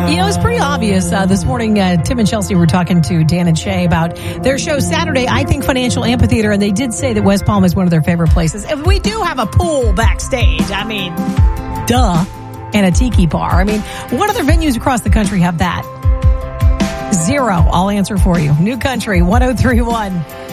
You know, it's pretty obvious. This morning, Tim and Chelsea were talking to Dan and Shay about their show Saturday, I Think Financial Amphitheater, and they did say that West Palm is one of their favorite places. If we do have a pool backstage, I mean, duh, and a tiki bar. I mean, what other venues across the country have that? Zero. I'll answer for you. New Country 103.1.